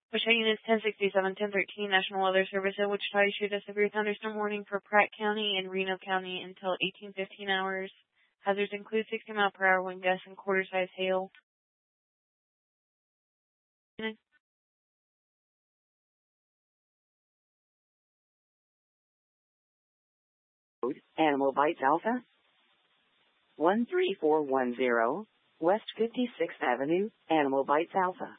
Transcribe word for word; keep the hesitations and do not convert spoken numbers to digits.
Wichita Units ten sixty-seven, ten thirteen, National Weather Service at Wichita issued a severe thunderstorm warning for Pratt County and Reno County until eighteen fifteen hours. Hazards include sixty mile per hour wind gusts and quarter-size hail. Animal Bites Alpha. one three four one zero, West fifty-sixth Avenue, Animal Bites Alpha.